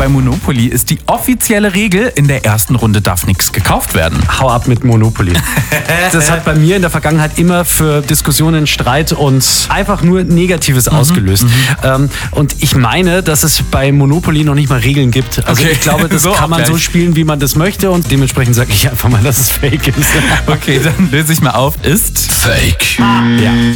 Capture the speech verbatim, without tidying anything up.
bei Monopoly ist die offizielle Regel, in der ersten Runde darf nichts gekauft werden. Hau ab mit Monopoly. Das hat bei mir in der Vergangenheit immer für Diskussionen, Streit und einfach nur Negatives mhm. ausgelöst. Mhm. Ähm, und ich meine, dass es bei Monopoly noch nicht mal Regeln gibt. Also okay. ich glaube, das so kann man so spielen, wie man das möchte, und dementsprechend sage ich einfach mal, dass es fake ist. Okay, dann löse ich mal auf. Ist Fake. Ah, ja.